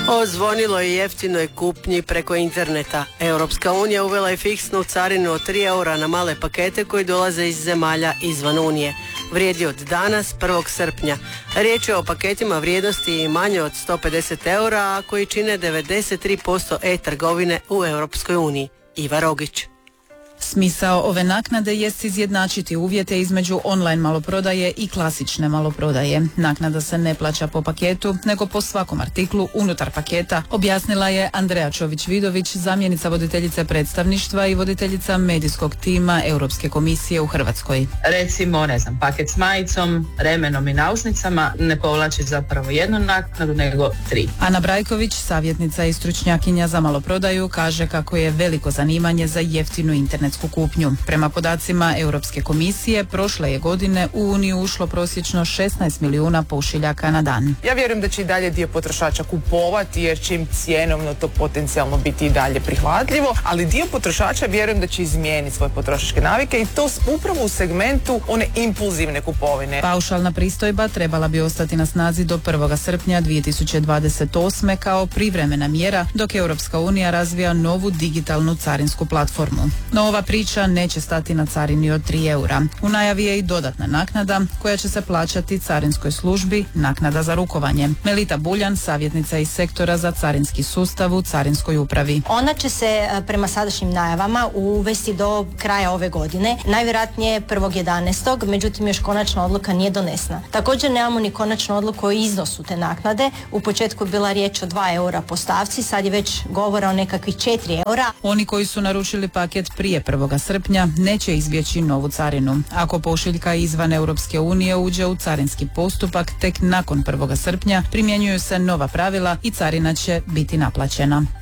Ozvonilo je jeftinoj kupnji preko interneta. Europska unija uvela je fiksnu carinu od 3 eura na male pakete koji dolaze iz zemalja izvan Unije. Vrijedi od danas 1. srpnja. Riječ je o paketima vrijednosti manje od 150 eura, a koji čine 93% e-trgovine u Europskoj uniji. Iva Rogić. Smisao ove naknade jest izjednačiti uvjete između online maloprodaje i klasične maloprodaje. Naknada se ne plaća po paketu, nego po svakom artiklu unutar paketa, objasnila je Andreja Čović-Vidović, zamjenica voditeljice predstavništva i voditeljica medijskog tima Europske komisije u Hrvatskoj. Recimo, paket s majicom, remenom i naušnicama ne povlači zapravo jednu naknadu, nego 3. Ana Brajković, savjetnica i stručnjakinja za maloprodaju, kaže kako je veliko zanimanje za jeftinu internetsku kupnju. Prema podacima Europske komisije, prošle je godine u Uniju ušlo prosječno 16 milijuna pošiljaka na dan. Ja vjerujem da će i dalje dio potrošača kupovati, jer će im cijenovno to potencijalno biti i dalje prihvatljivo, ali dio potrošača vjerujem da će izmijeniti svoje potrošačke navike i to upravo u segmentu one impulzivne kupovine. Paušalna pristojba trebala bi ostati na snazi do 1. srpnja 2028. kao privremena mjera, dok Europska unija razvija novu digitalnu carinsku platformu. No ova priča neće stati na carini od 3 eura. U najavi je i dodatna naknada koja će se plaćati carinskoj službi, naknada za rukovanje. Melita Buljan, savjetnica iz sektora za carinski sustav u carinskoj upravi. Ona će se prema sadašnjim najavama uvesti do kraja ove godine, najvjerojatnije 1.11. Međutim, još konačna odluka nije donesena. Također nemamo ni konačnu odluku o iznosu te naknade. U početku je bila riječ o 2 eura po stavci, sad je već govora o nekakvih 4 eura. Oni koji su naručili paket prije 1. srpnja neće izbjeći novu carinu. Ako pošiljka izvan Europske unije uđe u carinski postupak tek nakon 1. srpnja, primjenjuju se nova pravila i carina će biti naplaćena.